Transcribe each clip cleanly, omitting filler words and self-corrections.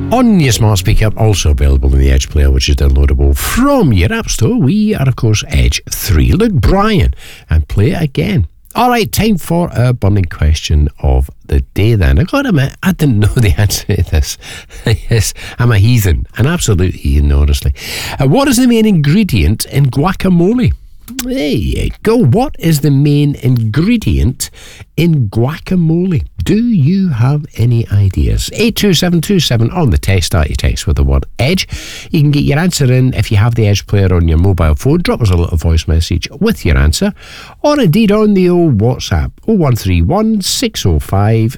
on your smart speaker, also available in the Edge player, which is downloadable from your app store. We are, of course, Edge 3. Luke Bryan, and play it again. All right, time for our burning question of the day then. I got to admit, I didn't know the answer to this. Yes, I'm a heathen, an absolute heathen, honestly. What is the main ingredient in guacamole? There you go. What is the main ingredient in guacamole? Do you have any ideas? 82727 on the text. Start your text with the word Edge. You can get your answer in if you have the Edge player on your mobile phone. Drop us a little voice message with your answer, or indeed on the old WhatsApp 0131 605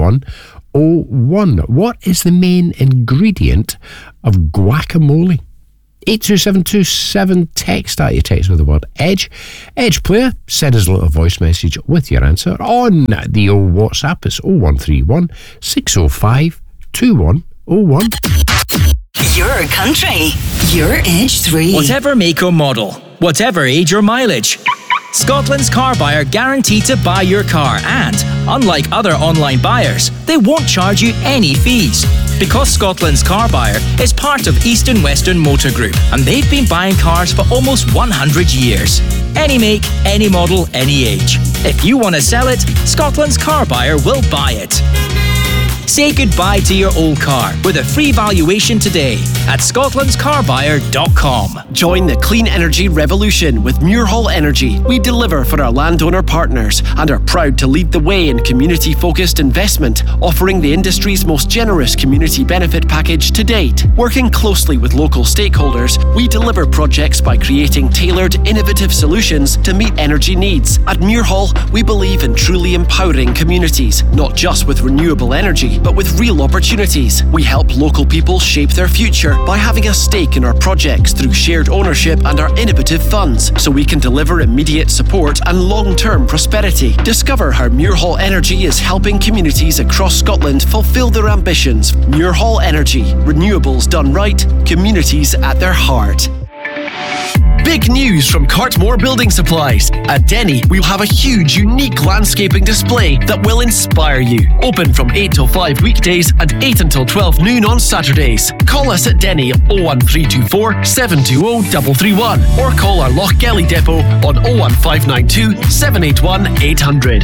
2101. What is the main ingredient of guacamole? 82727, text out your text with the word Edge. Edge player, send us a little voice message with your answer on the old WhatsApp. It's 0131 605 2101. Your country, your Edge 3. Whatever make or model, whatever age or mileage, Scotland's car buyer guaranteed to buy your car, and unlike other online buyers, they won't charge you any fees. Because Scotland's car buyer is part of East and Western Motor Group, and they've been buying cars for almost 100 years. Any make, any model, any age. If you want to sell it, Scotland's car buyer will buy it. Say goodbye to your old car with a free valuation today at scotlandscarbuyer.com. Join the clean energy revolution with Muirhall Energy. We deliver for our landowner partners and are proud to lead the way in community-focused investment, offering the industry's most generous community benefit package to date. Working closely with local stakeholders, we deliver projects by creating tailored, innovative solutions to meet energy needs. At Muirhall, we believe in truly empowering communities, not just with renewable energy, but with real opportunities. We help local people shape their future by having a stake in our projects through shared ownership and our innovative funds, so we can deliver immediate support and long-term prosperity. Discover how Muirhall Energy is helping communities across Scotland fulfil their ambitions. Muirhall Energy. Renewables done right, communities at their heart. Big news from Cartmore Building Supplies. At Denny, we'll have a huge, unique landscaping display that will inspire you. Open from 8 till 5 weekdays and 8 until 12 noon on Saturdays. Call us at Denny 01324 720 331 or call our Lochgelly depot on 01592 781 800.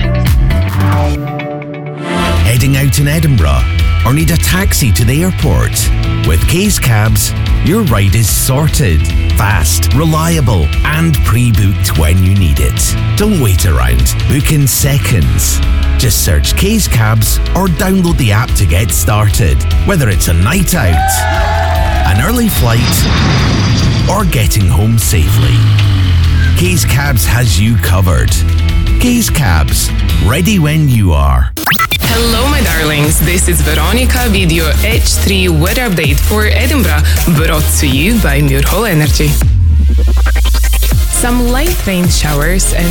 Heading out in Edinburgh or need a taxi to the airport? With Case Cabs, your ride is sorted, fast, reliable, and pre-booked when you need it. Don't wait around. Book in seconds. Just search Case Cabs or download the app to get started. Whether it's a night out, an early flight, or getting home safely, Case Cabs has you covered. Case Cabs, ready when you are. Hello, my darlings. This is Veronica with your H3 weather update for Edinburgh, brought to you by Muirhall Energy. Some light rain showers and